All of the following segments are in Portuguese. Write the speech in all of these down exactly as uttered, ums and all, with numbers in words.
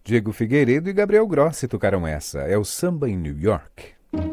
Diego Figueiredo e Gabriel Grossi tocaram essa. É o Samba em New York.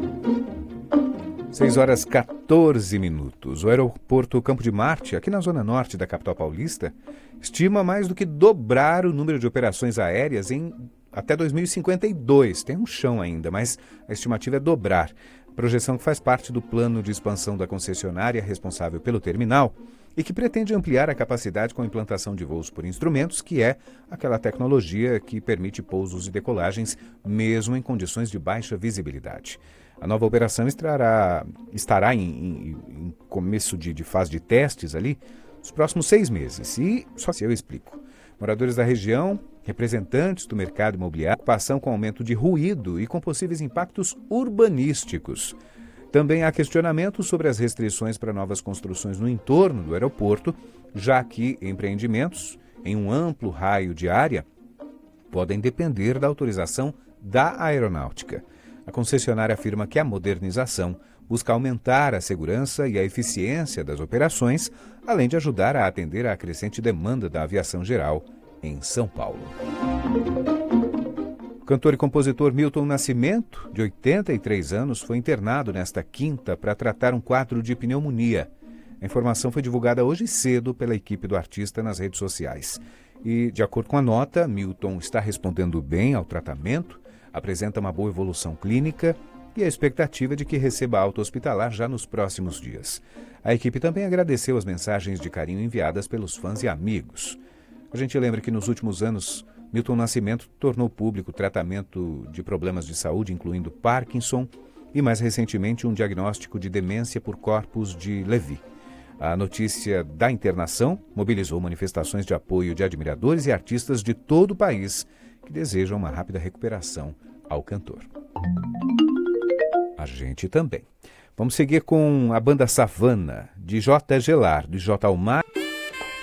seis horas e quatorze minutos. O aeroporto Campo de Marte, aqui na zona norte da capital paulista, estima mais do que dobrar o número de operações aéreas em até dois mil e cinquenta e dois. Tem um chão ainda, mas a estimativa é dobrar. Projeção que faz parte do plano de expansão da concessionária responsável pelo terminal e que pretende ampliar a capacidade com a implantação de voos por instrumentos, que é aquela tecnologia que permite pousos e decolagens mesmo em condições de baixa visibilidade. A nova operação estará, estará em, em, em começo de, de fase de testes ali nos próximos seis meses. E só se eu explico. Moradores da região, representantes do mercado imobiliário, preocupação com aumento de ruído e com possíveis impactos urbanísticos. Também há questionamentos sobre as restrições para novas construções no entorno do aeroporto, já que empreendimentos em um amplo raio de área podem depender da autorização da aeronáutica. A concessionária afirma que a modernização busca aumentar a segurança e a eficiência das operações, além de ajudar a atender à crescente demanda da aviação geral em São Paulo. O cantor e compositor Milton Nascimento, de oitenta e três anos, foi internado nesta quinta para tratar um quadro de pneumonia. A informação foi divulgada hoje cedo pela equipe do artista nas redes sociais. E, de acordo com a nota, Milton está respondendo bem ao tratamento, apresenta uma boa evolução clínica e a expectativa é de que receba alta hospitalar já nos próximos dias. A equipe também agradeceu as mensagens de carinho enviadas pelos fãs e amigos. A gente lembra que nos últimos anos, Milton Nascimento tornou público o tratamento de problemas de saúde, incluindo Parkinson e, mais recentemente, um diagnóstico de demência por corpus de Levy. A notícia da internação mobilizou manifestações de apoio de admiradores e artistas de todo o país que desejam uma rápida recuperação ao cantor. A gente também. Vamos seguir com a banda Savana, de J. Gelardo e J. Almar.